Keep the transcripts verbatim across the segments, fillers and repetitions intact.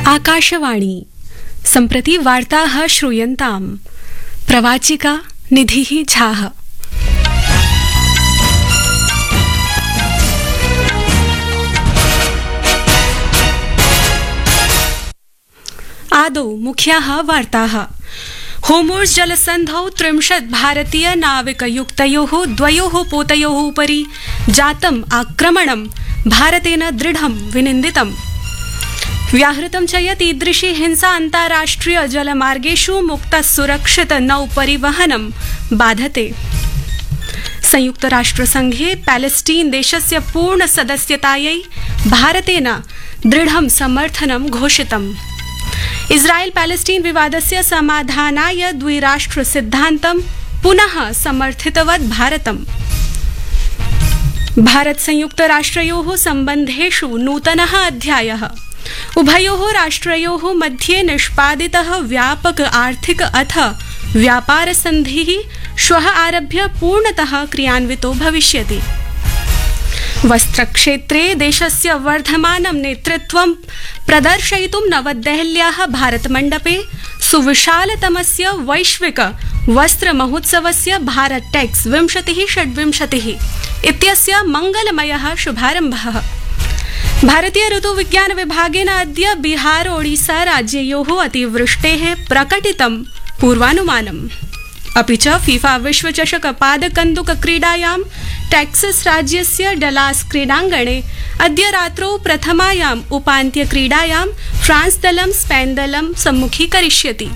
आकाशवाणी सम्प्रति वार्ताः श्रूयन्ताम्। प्रवाचिका निधिः झाः। आदौ मुख्याः वार्ताः। होर्मुज़ जलसन्धौ त्रिंशत् भारतीय नाविकयुक्तयोः द्वयोः पोतयोः उपरि जातम् आक्रमणं भारतेन दृढं विनिन्दितम्। व्याहृतं च यत् ईदृशी हिंसा अन्ताराष्ट्रिय जलमार्गेषु मुक्त सुरक्षित नौपरिवहनं बाधते। संयुक्तराष्ट्रसंघे पैलेस्टीन देशस्य पूर्ण सदस्यतायै भारतेन दृढं समर्थनं घोषितम्। इस्राएल पैलेस्टीन विवादस्य समाधानाय द्विराष्ट्र सिद्धान्तं पुनः समर्थितवत् भारतम्। भारत संयुक्त राष्ट्रयोः सम्बन्धेषु नूतनः अध्यायः। उभयोः राष्ट्रयोः मध्ये निष्पादितः व्यापक आर्थिक अथ व्यापार सन्धिः श्वः आरभ्य पूर्णतः क्रियान्वितो भविष्यति। वस्त्रक्षेत्रे देशस्य वर्धमानं नेतृत्वं प्रदर्शयितुं नवदेहल्याः भारतमण्डपे सुविशालतमस्य वैश्विक वस्त्रमहोत्सवस्य भारत टेक्स विंशतिः षड्विंशतिः इत्यस्य मङ्गलमयः शुभारम्भः। भारतीय ऋतुविज्ञान विभागेन अद्य बिहार ओडिशा राज्ययोः अतिवृष्टेः प्रकटितं पूर्वानुमानम्। अपि च फीफा विश्वचषक पादकन्दुक क्रीडायां टेक्सास राज्यस्य डलास क्रीडाङ्गणे अद्य रात्रौ प्रथमायाम् उपान्त्य क्रीडायां फ्रांस दलं स्पेन दलं सम्मुखीकरिष्यति।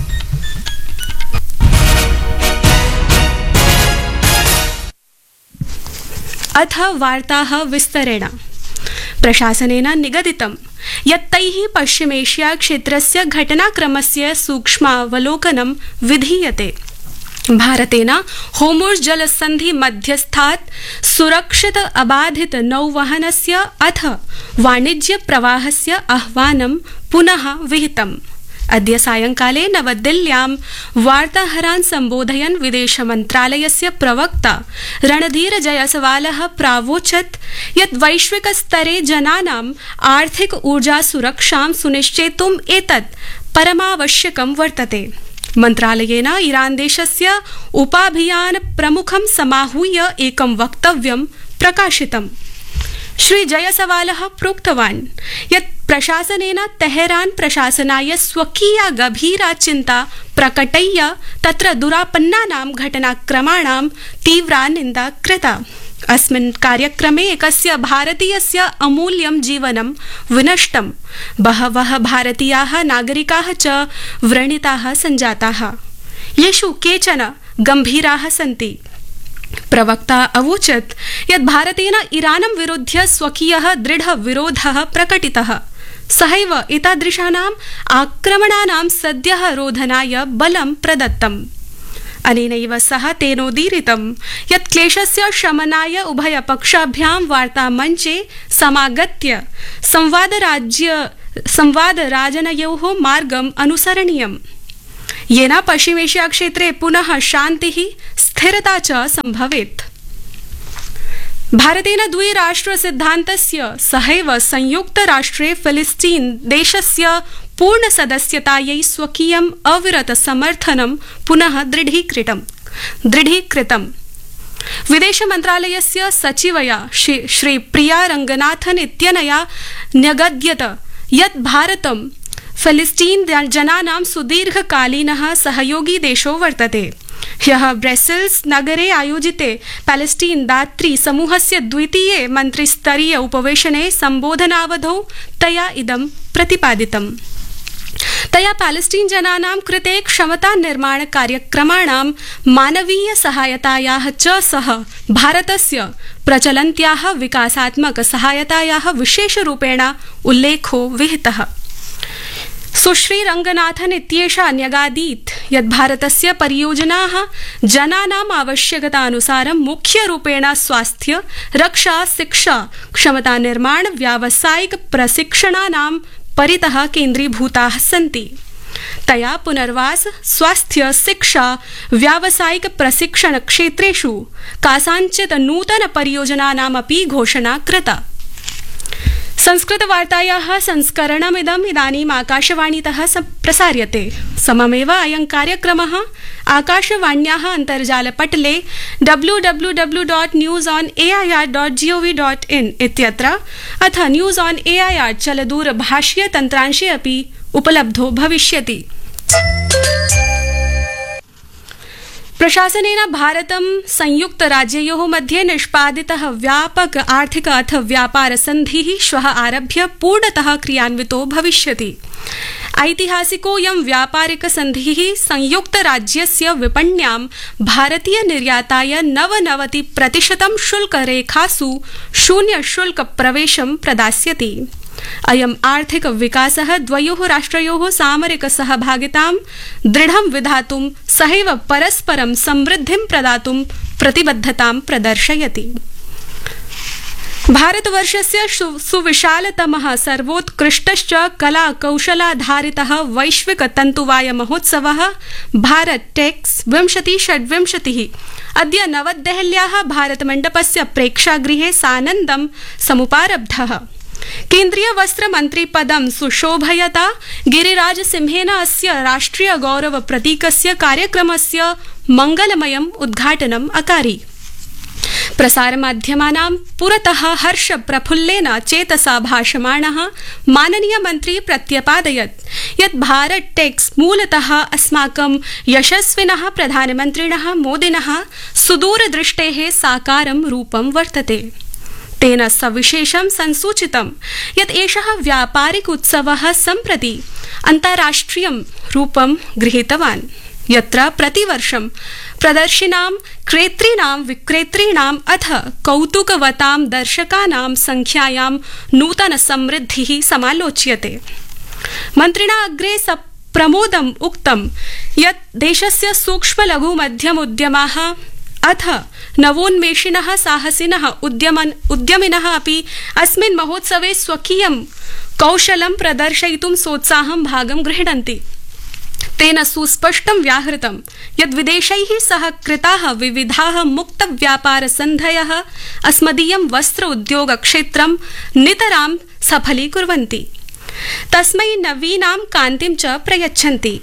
अथ वार्ताः विस्तरेण। प्रशासनेन निगदितं यत् तैः पश्चिमेशिया क्षेत्रस्य घटनाक्रमस्य सूक्ष्मावलोकनं विधीयते। भारतेन होर्मुज़ जलसन्धि मध्यस्थात् सुरक्षित अबाधित नौवहनस्य अथ वाणिज्य प्रवाहस्य आह्वानं पुनः विहितम्। अद्य सायंकाले नवदिल्ल्यां वार्ताहरान् सम्बोधयन् विदेशमन्त्रालयस्य प्रवक्ता रणधीर जयसवालः प्रावोचत् यत् वैश्विक स्तरे जनानाम् आर्थिक ऊर्जा सुरक्षां सुनिश्चेतुम् एतत् परमावश्यकं वर्तते। मन्त्रालयेन ईरान देशस्य उपाभियान प्रमुखं समाहूय एकं वक्तव्यं प्रकाशितम्। श्री जयसवालः प्रोक्तवान् यत् प्रशासनेन तेहरान प्रशासनाय स्वकीया गभीरा चिन्ता प्रकटय्य तत्र दुरापन्नानां घटनाक्रमाणां तीव्रा निन्दा कृता। अस्मिन् कार्यक्रमे एकस्य भारतीयस्य अमूल्यं जीवनं विनष्टम्। बहवः भारतीयाः नागरिकाः च व्रणिताः सञ्जाताः, येषु केचन गम्भीराः सन्ति। प्रवक्ता अवोचत् यत् भारतेन ईरानं विरुध्य स्वकीयः दृढ विरोधः प्रकटितः। सहैव एतादृशानाम् आक्रमणानां सद्यः रोधनाय बलं प्रदत्तम्। अनेनैव सह तेनोदीरितं यत् क्लेशस्य शमनाय उभयपक्षाभ्यां वार्तामञ्चे समागत्य संवादराज्य संवादराजनयोः मार्गम् अनुसरणीयम्, येन पश्चिमेशिया क्षेत्रे पुनः शान्तिः स्थिरता च सम्भवेत्। भारतेन द्विराष्ट्र सिद्धान्तस्य सहैव संयुक्त राष्ट्रे फिलिस्तीन देशस्य पूर्ण सदस्यतायै स्वकीयम् अविरत समर्थनं पुनः दृढीकृतं दृढीकृतम्। विदेश मन्त्रालयस्य सचिवया श्री प्रिया रंगनाथन इत्यनया न्यगद्यत यत् भारतं फिलिस्तीन जनानां सुदीर्घकालीनः सहयोगी देशो वर्तते। ह्यः ब्रसेल्स नगरे आयोजिते पैलेस्टीन दात्री समूहस्य द्वितीये मन्त्रिस्तरीय उपवेशने सम्बोधनावधौ तया इदं प्रतिपादितम्। तया पैलेस्टीन जनानां कृते क्षमता निर्माण कार्यक्रमाणां मानवीय सहायतायाः च सह भारतस्य प्रचलन्त्याः विकासात्मक सहायतायाः विशेषरूपेण उल्लेखो विहितः। सुश्री रंगनाथन इत्येषा न्यगादीत् यत् भारतस्य परियोजनाः जनानाम् आवश्यकतानुसारं मुख्यरूपेण स्वास्थ्य, रक्षा, शिक्षा, क्षमता निर्माण, व्यावसायिक प्रशिक्षणानां परितः केन्द्रीभूताः सन्ति। तया पुनर्वास, स्वास्थ्य, शिक्षा, व्यावसायिक प्रशिक्षण क्षेत्रेषु कासाञ्चित् नूतन परियोजनानामपि घोषणा कृता। संस्कृतवार्तायाः संस्करणमिदम् इदानीम् आकाशवाणीतः प्रसार्यते। सममेव अयं कार्यक्रमः आकाशवाण्याः अन्तर्जालपटले W W W dot news on A I R dot G O V dot in इत्यत्र अथ news on A I R चलदूरभाषीय तन्त्रांशे अपि उपलब्धो भविष्यति। प्रशासनेन भारतं संयुक्तराज्ययोः मध्ये निष्पादितः व्यापक आर्थिक अथ व्यापार सन्धिः श्वः आरभ्य पूर्णतः क्रियान्वितो भविष्यति। ऐतिहासिकोऽयं व्यापारिक सन्धिः संयुक्तराज्यस्य विपण्यां भारतीय निर्याताय नवनवति प्रतिशतं शुल्करेखासु शून्य शुल्क प्रवेशं प्रदास्यति। अयम् आर्थिक विकासः द्वयोः राष्ट्रयोः सामरिक सहभागितां दृढं विधातुं सहैव परस्परं समृद्धिं प्रदातुं प्रतिबद्धतां प्रदर्शयति। भारतवर्षस्य सुविशालतमः सर्वोत्कृष्टश्च कला कौशलाधारितः वैश्विक तन्तुवाय महोत्सवः भारत टेक्स विंशति षड्विंशतिः अद्य नवदेहल्याः भारतमण्डपस्य प्रेक्षागृहे सानन्दं समुपारब्धः। केन्द्रीय वस्त्र मन्त्री पदं सुशोभयता गिरिराज सिंहेन अस्य राष्ट्रिय गौरव प्रतीकस्य कार्यक्रमस्य मंगलमयम् उद्घाटनम् अकारि। प्रसारमाध्यमानां पुरतः हर्ष प्रफुल्लेन चेतसा भाषमाणः माननीय मन्त्री प्रत्यपादयत् यत् भारत टेक्स मूलतः अस्माकं यशस्विनः प्रधानमन्त्रिणः मोदिनः सुदूरदृष्टेः साकारं रूपं वर्तते। तेन सविशेषं संसूचितं यत् एषः व्यापारिक उत्सवः सम्प्रति अन्ताराष्ट्रियं रूपं गृहीतवान्, यत्र प्रतिवर्षं प्रदर्शिनां क्रेतॄणां विक्रेतॄणाम् अथ कौतुकवतां दर्शकानां संख्यायां नूतन समृद्धिः समालोच्यते। मन्त्रिणा अग्रे प्रमोदम् उक्तं यत् देशस्य सूक्ष्म लघु मध्यम उद्यमाः अथ नवोन्मेषिणः साहसिनः उद्यमन उद्यमिनः अपि अस्मिन् महोत्सवे स्वकीयं कौशलं प्रदर्शयितुं सोत्साहं भागं गृह्णन्ति। तेन सुस्पष्टं व्याहृतं यत् विदेशैः सह कृताः विविधाः मुक्त व्यापार सन्धयः अस्मदीयं वस्त्र उद्योग क्षेत्रं नितरां सफलीकुर्वन्ति, तस्मै नवीनां कान्तिं च प्रयच्छन्ति।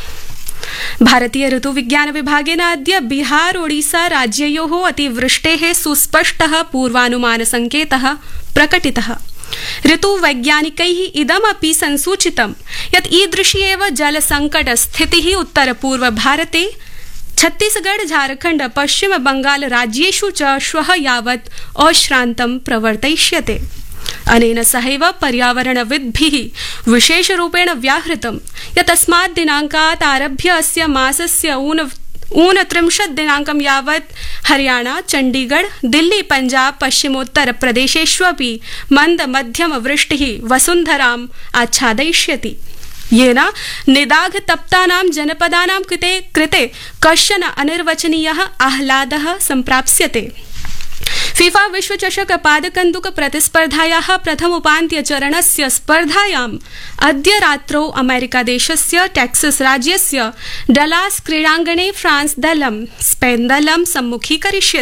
भारतीय ऋतु विज्ञान विभागेन अद्य बिहार ओडिशा राज्ययोः अतिवृष्टेः सुस्पष्टः पूर्वानुमान संकेतः प्रकटितः। ऋतुवैज्ञानिकैः इदमपि संसूचितं यत् ईदृशी एव जलसंकट स्थितिः उत्तर पूर्व भारते छत्तीसगढ़ झारखण्ड पश्चिम बंगाल राज्येषु च श्वः यावत् अश्रान्तं प्रवर्तयिष्यते। अनेन सहैव पर्यावरणविद्भिः विशेषरूपेण व्याहृतं यत् अस्मात् दिनाङ्कात् आरभ्य अस्य मासस्य ऊन ऊनत्रिंशत् दिनाङ्कं यावत् हरियाणा, चण्डीगढ़, दिल्ली, पंजाब, पश्चिमोत्तर प्रदेशेष्वपि मन्द मध्यम वृष्टिः वसुन्धराम् आच्छादयिष्यति, येन निदाघतप्तानां जनपदानां कृते कृते कश्चन अनिर्वचनीयः आह्लादः सम्प्राप्स्यते। फीफा विश्वचषक पादकन्दुक प्रतिस्पर्धायाः प्रथमोपान्त्य चरणस्य स्पर्धायाम् अद्य रात्रौ अमेरिकादेशस्य टेक्सास राज्यस्य डलास क्रीडाङ्गणे फ्रांस दलं स्पेन दलं सम्मुखीकरिष्यति।